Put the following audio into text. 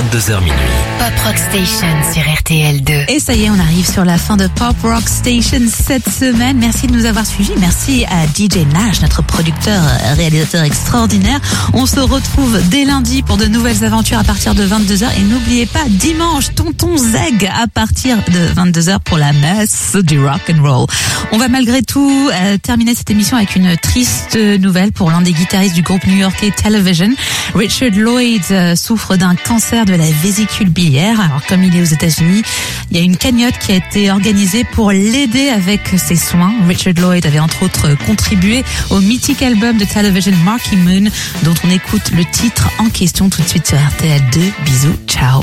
22h minuit. Pop Rock Station sur RTL2. Et ça y est, on arrive sur la fin de Pop Rock Station cette semaine. Merci de nous avoir suivis. Merci à DJ Nash, notre producteur, réalisateur extraordinaire. On se retrouve dès lundi pour de nouvelles aventures à partir de 22h. Et n'oubliez pas, dimanche, Tonton Zeg à partir de 22h pour la messe du rock and roll. On va malgré tout terminer cette émission avec une triste nouvelle pour l'un des guitaristes du groupe new-yorkais Television. Richard Lloyd souffre d'un cancer de la vésicule biliaire. Alors comme il est aux États-Unis, il y a une cagnotte qui a été organisée pour l'aider avec ses soins. Richard Lloyd avait entre autres contribué au mythique album de Television Marquee Moon, dont on écoute le titre en question tout de suite sur RTL2. Bisous, ciao.